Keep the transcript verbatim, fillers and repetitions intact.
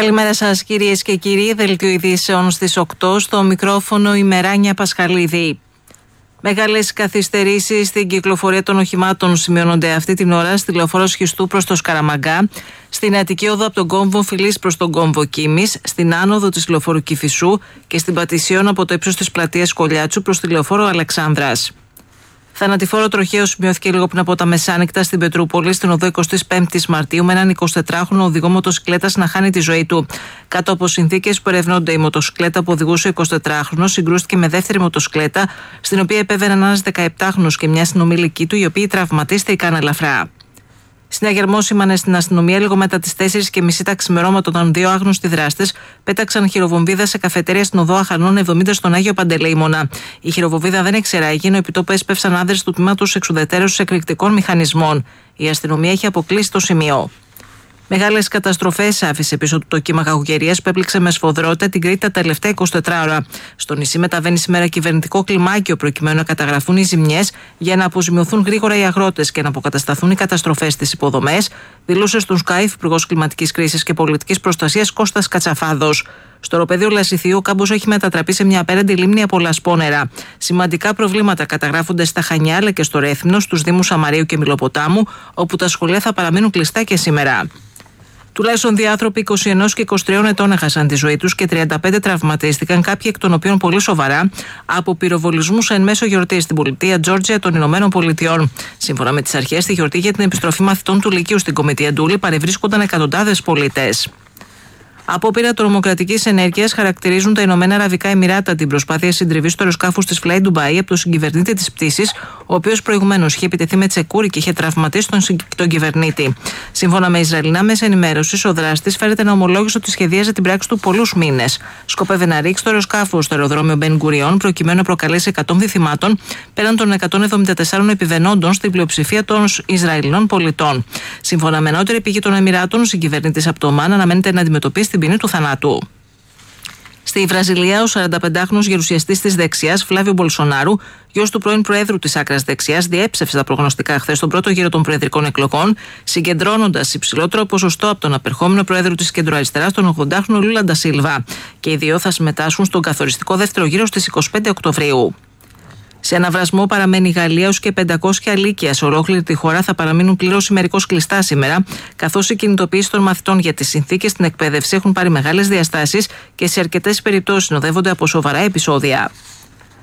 Καλημέρα σας κυρίες και κύριοι, δελτίο ειδήσεων στις οκτώ, στο μικρόφωνο η Μεράνια Πασχαλίδη. Μεγάλες καθυστερήσεις στην κυκλοφορία των οχημάτων σημειώνονται αυτή την ώρα στη λεωφόρο Σχιστού προς το Σκαραμαγκά, στην Αττική όδο από τον κόμβο Φιλής προς τον κόμβο Κίμης, στην άνοδο της λεωφόρου Κηφισού και στην Πατησίων από το ύψος της πλατείας Κολιάτσου προς τη λεωφόρο Αλεξάνδρας. Θανατηφόρο τροχαίο σημειώθηκε λίγο πριν από τα μεσάνυχτα στην Πετρούπολη, στην οδό εικοστή πέμπτη Μαρτίου, με έναν εικοσιτετράχρονο οδηγό μοτοσυκλέτας να χάνει τη ζωή του. Κάτω από συνθήκες που ερευνώνται, η μοτοσυκλέτα που οδηγούσε ο εικοσιτετράχρονος συγκρούστηκε με δεύτερη μοτοσυκλέτα, στην οποία επέβαιναν ένας δεκαεπτάχρονος και μια συνομήλικη του, οι οποίοι τραυματίστηκαν ελαφρά. Συναγερμό σήμανε στην αστυνομία λίγο μετά τις τέσσερις και μισή τα ξημερώματα, όταν δύο άγνωστοι δράστες πέταξαν χειροβομβίδα σε καφετέρια στην οδό Αχανών εβδομήντα στον Άγιο Παντελεήμονα. Η χειροβομβίδα δεν εξεράγει, ενώ επί τόπου έσπευσαν άνδρες του τμήματος εξουδετερώσεως εκρηκτικών μηχανισμών. Η αστυνομία έχει αποκλείσει το σημείο. Μεγάλες καταστροφές άφησε πίσω του το κύμα κακοκαιρίας που έπληξε με σφοδρότητα την Κρήτη τα τελευταία εικοσιτέσσερις ώρα. Στο νησί μεταβαίνει σήμερα κυβερνητικό κλιμάκιο προκειμένου να καταγραφούν οι ζημιές για να αποζημιωθούν γρήγορα οι αγρότες και να αποκατασταθούν οι καταστροφές στις υποδομές, δηλούσε στον Skype Υπουργός Κλιματικής Κρίσης και Πολιτικής Προστασίας Κώστας Κατσαφάδος. Στο οροπέδιο Λασιθίου, ο κάμπος έχει μετατραπεί σε μια απέραντη λίμνη από λασπόνερα. Σημαντικά προβλήματα καταγράφονται στα Χανιά αλλά και στο Ρέθυμνο, στους δήμους Αμαρίου και Μιλοποτάμου, όπου τα σχολεία θα παραμείνουν κλειστά και σήμερα. Τουλάχιστον δύο άνθρωποι είκοσι ένα και είκοσι τρία ετών έχασαν τη ζωή τους και τριάντα πέντε τραυματίστηκαν, κάποιοι εκ των οποίων πολύ σοβαρά, από πυροβολισμούς εν μέσω γιορτής στην πολιτεία Τζόρτζια των Ηνωμένων Πολιτειών. Σύμφωνα με τις αρχές, στη γιορτή για την επιστροφή μαθητών του Λυκείου στην Κομιτεία Ντούλη παρευρίσκονταν εκατοντάδες πολίτες. Απόπειρα τρομοκρατικής ενέργειας χαρακτηρίζουν τα Ηνωμένα Αραβικά Εμιράτα την προσπάθεια συντριβής του αεροσκάφους της Fly Dubai από τον συγκυβερνήτη της πτήσης, ο οποίος προηγουμένως είχε επιτεθεί με τσεκούρι και είχε τραυματίσει τον, τον κυβερνήτη. Σύμφωνα με Ισραηλινά μέσα ενημέρωσης, ο δράστης φέρεται να ομολόγησε ότι σχεδίαζε την πράξη του πολλούς μήνες. Σκοπεύε να ρίξει το αεροσκάφο στο αεροδρόμιο Μπεν Γκουριόν προκειμένου να προκαλέσει εκατόν θυμάτων πέραν των εκατόν εβδομήντα τεσσάρων επιβαινόντων, στην πλειοψηφία των Ισραηλινών πολιτών. Σύμφωνα με νεότερη πηγή των Εμιράτων, ο συγκυβερνήτης από το Ομάν αναμένεται να αντιμετωπίσει την ποινή του θανάτου. Στη Βραζιλία, ο σαρανταπεντάχρονος γερουσιαστής της δεξιάς, Φλάβιο Μπολσονάρου, γιος του πρώην Προέδρου της άκρας δεξιάς, διέψευσε τα προγνωστικά χθες στον πρώτο γύρο των προεδρικών εκλογών, συγκεντρώνοντας υψηλότερο ποσοστό από τον απερχόμενο Πρόεδρο της κεντροαριστεράς, τον ογδοντάχρονο Λούλα ντα Σίλβα. Και οι δύο θα συμμετάσχουν στον καθοριστικό δεύτερο γύρο στις είκοσι πέντε Οκτωβρίου. Σε αναβρασμό παραμένει η Γαλλία, ως και πεντακόσια λύκεια σε ολόκληρη τη χώρα θα παραμείνουν πλήρως ημερικώς κλειστά σήμερα, καθώς οι κινητοποιήσεις των μαθητών για τις συνθήκες στην εκπαίδευση έχουν πάρει μεγάλες διαστάσεις και σε αρκετές περιπτώσεις συνοδεύονται από σοβαρά επεισόδια.